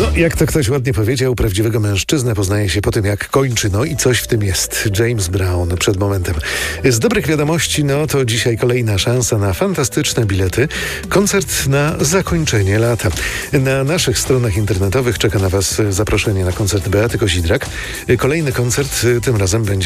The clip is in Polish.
Jak to ktoś ładnie powiedział, prawdziwego mężczyznę poznaje się po tym, jak kończy. No i coś w tym jest. James Brown przed momentem. Z dobrych wiadomości, to dzisiaj kolejna szansa na fantastyczne bilety. Koncert na zakończenie lata. Na naszych stronach internetowych czeka na Was zaproszenie na koncert Beaty Kozidrak. Kolejny koncert tym razem będzie